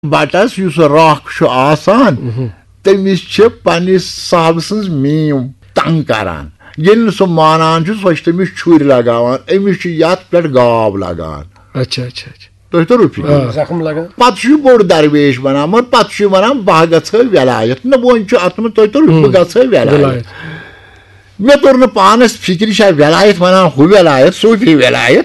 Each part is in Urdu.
بٹس یُس راکھ چھُ آسان تٔمِس چھِ پننِس صاحب سٕنٛز میم تنگ کران ییٚلہِ نہٕ سُہ مانان چھُ سۄ چھِ تٔمِس چھُرۍ لگاوان أمِس چھُ یتھ پٮ۪ٹھ گاو لگان تۄہہِ توٚرُو فِکر پتہٕ چھُ یہِ بوٚڑ درویش بنان مگر پتہٕ چھُ یہِ ونان بہٕ گژھٕ ہا وٮ۪لایت نہ وۄنۍ چھُ اتھ منٛز تۄہہِ توٚرُو بہٕ گژھٕ ہا وٮ۪لایت مےٚ توٚر نہٕ پانس فِکرِ یہِ چھا وٮ۪لایت ونان ہُہ وٮ۪لایت صوٗفی وٮ۪لایت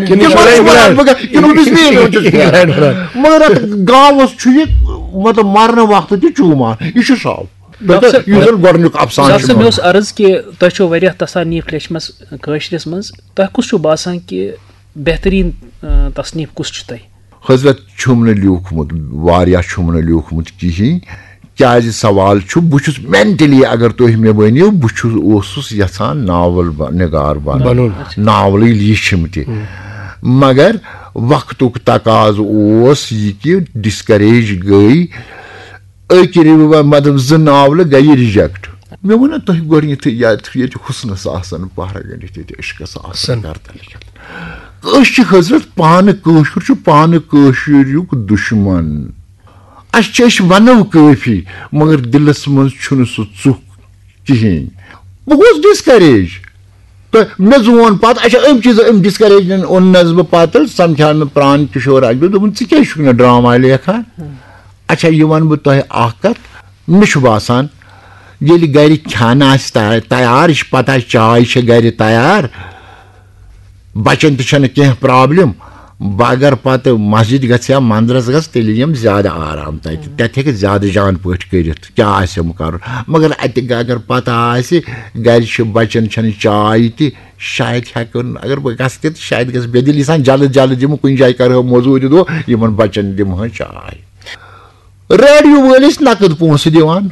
مگر اتھ گاوس چھُ یہِ مطلب مرنہٕ وقتہٕ تہِ چوٗمان یہِ چھُ سو یُس زن گۄڈنیُک افسانہٕ چھُ مےٚ اوس عرض کہِ تۄہہِ چھو واریاہ تصانیٖف لیچھمٕژ کٲشرِس منٛز تۄہہِ کُس چھُ باسان کہِ بہتریٖن تصنیٖف کُس چھُ تۄہہِ حضرت چھُم نہٕ لیوٗکھمُت واریاہ چھُم نہٕ لیوٗکھمُت کِہیٖنۍ کیازِ سوال چھُ بہٕ چھُس مینٹلی اگر تُہۍ مےٚ ؤنِو بہٕ چھُس اوسُس یژھان ناول نِگار بنُن ناولٕے لیٖچھِم تہِ مگر وقتُک تقاضہٕ اوس یہِ کہِ ڈسکریج گٔے أکۍ مطلب 2 ناولہٕ گٔیہِ رِجیکٹ مےٚ ووٚن نا تۄہہِ گۄڈنیٚتھٕے ییٚتہِ حُسنس آسان پہرٕ گٔنڈِتھ ییٚتہِ عشقس آسان أسۍ چھِ حضرت پانہٕ کٲشُر چھُ پانہٕ کٲشُریُک دُشمن اَسہِ چھِ أسۍ ونو کٲفی مگر دِلس منٛز چھُنہٕ سُہ ژُکھ کِہیٖنۍ بہٕ گوٚوُس ڈسکریج تہٕ مےٚ زون پتہٕ اچھا أمۍ چیٖز أمۍ ڈسکریجن اوٚننس بہٕ پتہٕ سمکھیو مےٚ پران کِشور اکبر دوٚپُن ژٕ کیازِ چھُکھ نہٕ ڈراما لیکھان اچھا یہِ ونہٕ بہٕ تۄہہِ اکھ کتھ مےٚ چھُ باسان ییٚلہِ گرِ کھٮ۪ن آسہِ تیار یہِ چھِ پتہ چاے چھِ گرِ تیار بچن تہِ چھنہٕ کینٛہہ پرابلم بہٕ اگر پتہٕ مسجد گژھِ یا مندرس گژھٕ تیٚلہِ یِم زیادٕ آرام تتہِ ہیٚکہِ زیادٕ جان پٲٹھۍ کٔرِتھ کیٛاہ آسٮ۪م کرُن مگر اتہِ اگر پتہ آسہِ گرِ چھِ بچن چھنہٕ چاے تہِ شاید ہٮ۪کن اگر بہٕ گژھٕ تہِ شاید گژھِ بے دِلی سان جلد جلد دِمہٕ کُنہِ جایہِ کرہو موٚزوٗرِ دۄہ یِمن بچن دِمہٕ ہا چاے ریڈیو وٲلۍ ٲسۍ نقد پونٛسہٕ دِوان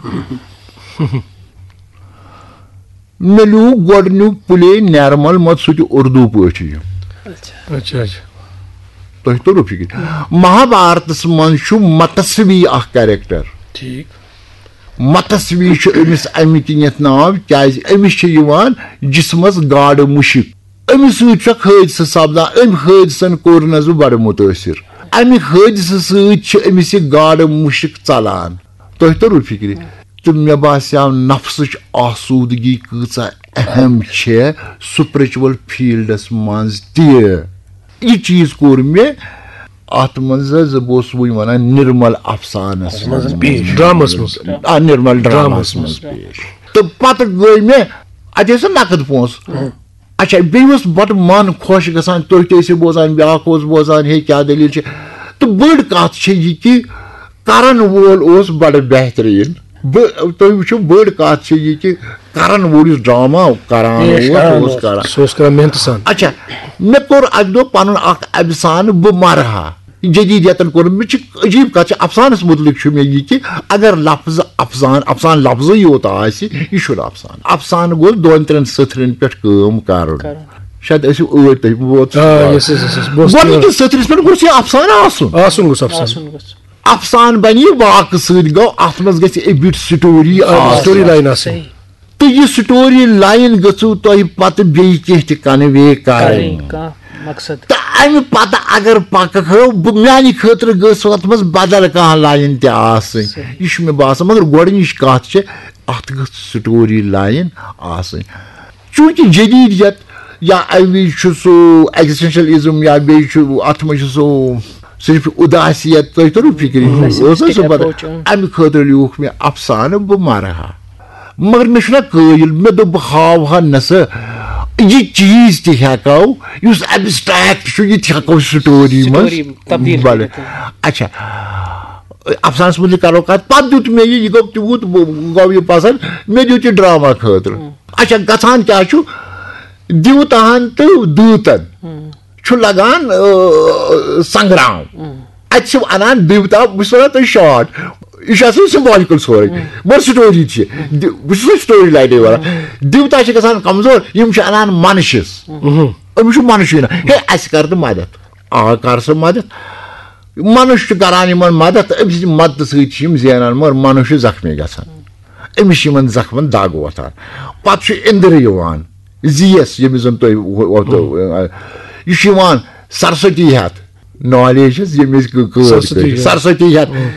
مےٚ لیوٗکھ گۄڈنیُک پلے نرمل مت سُہ تہِ اردوٗ پٲٹھی تۄہہِ توٚرُو فِکر مہابھارتس منٛز چھُ متسوی اکھ کیریکٹر متسوی چھُ أمِس امہِ کِنیتھ ناو کیازِ أمِس چھِ یِوان جسمس گاڈٕ مُشک أمِس سۭتۍ چھُ اکھ حٲدثہٕ سپدان أمۍ حٲدثن کوٚرنس بہٕ بڑٕ مُتٲثر امہِ حٲدثہٕ سۭتۍ چھِ أمِس یہِ گاڈٕ مُشک ژلان تۄہہِ توٚرُو فِکرِ تہٕ مےٚ باسیو نفسٕچ آسوٗدگی کۭژاہ اہم چھےٚ سپرچُول فیٖلڈس منٛز تہِ یہِ چیٖز کوٚر مےٚ اتھ منٛز حظ بہٕ اوسُس وُنہِ ونان نرمل افسانس نرمل ڈراماہس منٛز پیش تہٕ پتہٕ گٔے مےٚ اتہِ ٲسۍ نہ نقد پونٛسہٕ اچھا بیٚیہِ اوس بڑٕ من خۄش گژھان تُہۍ تہِ ٲسِو بوزان بیاکھ اوس بوزان ہے کیٛاہ دٔلیٖل چھِ تہٕ بٔڑ کتھ چھِ یہِ کہِ کرن وول اوس بڑٕ بہتریٖن تُہۍ وٕچھِو بٔڑ کتھ چھِ یہِ کہِ کرن وول یُس ڈراما کران اوس کران اچھا مےٚ کوٚر اکہِ دۄہ پنُن اکھ افسانہٕ بہٕ مرٕ ہا جدیٖدیتن کوٚر مےٚ چھِ عجیٖب کتھ چھِ افسانس مُتعلق چھُ مےٚ یہِ کہِ اگر لفظ افسان لفظٕے یوت آسہِ یہِ چھُنہٕ افسانہٕ گوٚژھ 2-3 سٔتھرن پٮ۪ٹھ کٲم کرُن شاید ٲسِو ٲدۍ تُہۍ گۄڈنِکِس سٔتھرِس پٮ۪ٹھ گوٚژھ یہِ افسانہٕ آسُن افسانہٕ بنہِ یہِ واقعہٕ سۭتۍ گوٚو اتھ منٛز گژھِ اے بِٹ سٹوری آسٕنۍ تہٕ یہِ سٹوری لایِن گٔژھِو تۄہہِ پتہٕ بیٚیہِ کینٛہہ تہِ کنوے کرٕنۍ تہٕ امہِ پتہٕ اگر پکہو میانہِ خٲطرٕ گٔژھ اتھ منٛز بدل کانٛہہ لایِن تہِ آسٕنۍ یہِ چھُ مےٚ باسان مگر گۄڈنِچ کتھ چھِ اتھ گٔژھ سٹوری لایِن آسٕنۍ چوٗنٛکہِ جدیٖدیت یا امہِ وِزِ چھُ سُہ ایگزسٹنشلزم یا بیٚیہِ چھُ اتھ منٛز چھُ سُہ صرف اُداسیت تۄہہِ توٚرُو فِکرِ اوس نہ سُہ پتہٕ امہِ خٲطرٕ لیوٗکھ مےٚ افسانہٕ بہٕ مرٕ ہا مگر مےٚ چھُنہ قٲیِل مےٚ دوٚپ بہٕ ہاو ہا نہ سا یہِ چیٖز تہِ ہٮ۪کو یُس ایبسٹریکٹ چھُ یہِ تہِ ہٮ۪کو سٹوری منٛز بڑٕ اچھا افسانس مُتعلق کرو کتھ پتہٕ دیُت مےٚ یہِ گوٚو تیوٗت گوٚو یہِ پسنٛد مےٚ دیُت یہِ ڈراما خٲطرٕ اچھا گژھان کیٛاہ چھُ دیوتاہن تہٕ دوٗتن چھُ لگان سنگرام اتہِ چھِ انان دیوتا بہٕ چھُس ونان تۄہہِ شاٹ یہِ چھُ آسان سمبالِکل سورُے مگر سٹوری چھِ بہٕ چھُس سٹوری لایِنٕے ونان دیوتا چھِ گژھان کمزور یِم چھِ انان منشس أمِس چھُ منشی ہے اسہِ کر تہٕ مدد کر سا مدد منُش چھُ کران یِمن مدد أمۍ سٕنٛدِ مدتہٕ سۭتۍ چھِ یِم زینان مگر منُش چھُ زخمی گژھان أمِس چھِ یِمن زخمن دگ وۄتھان پتہٕ چھُ اِندرٕ یِوان زیس ییٚمِس زن تۄہہِ یہِ چھُ یِوان سرسوتی ہٮ۪تھ نالیج ییٚمِچ سرسوتی ہٮ۪تھ